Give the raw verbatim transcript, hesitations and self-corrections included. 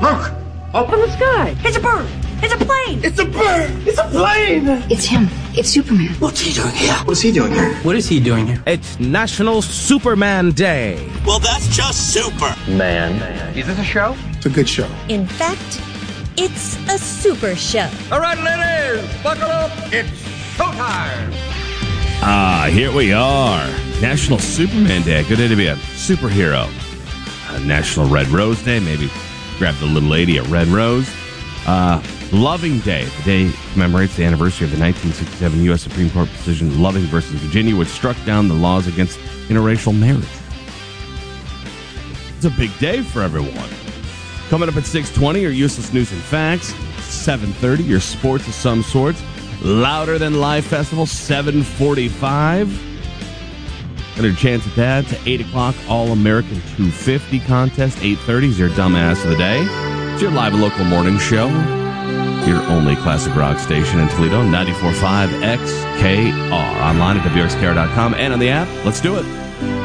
Look! Up in the sky! It's a bird! It's a plane! It's a bird! It's a plane! It's him. It's Superman. What's he doing here? What is he doing here? What is he doing here? It's National Superman Day. Well, that's just super. Man. Is this a show? It's a good show. In fact, it's a super show. All right, ladies, buckle up. It's showtime. Ah, here we are. National Superman Day. Good day to be a superhero. Uh, National Red Rose Day. Maybe grab the little lady a red rose. Uh, Loving Day. The day commemorates the anniversary of the nineteen sixty-seven U S Supreme Court decision Loving versus Virginia, which struck down the laws against interracial marriage. It's a big day for everyone. Coming up at six twenty, your useless news and facts. seven thirty, your sports of some sorts. Louder Than Live Festival, seven forty-five. Got a chance at that. To eight o'clock, All-American two fifty contest. eight thirty is your dumbass of the day. It's your live and local morning show. Your only classic rock station in Toledo, ninety-four point five X K R. Online at W X K R dot com and on the app. Let's do it.